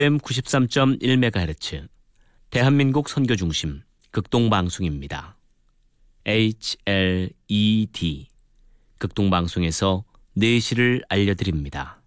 93.1MHz 대한민국 선교중심 극동방송입니다. HLED 극동방송에서 4시를 알려드립니다.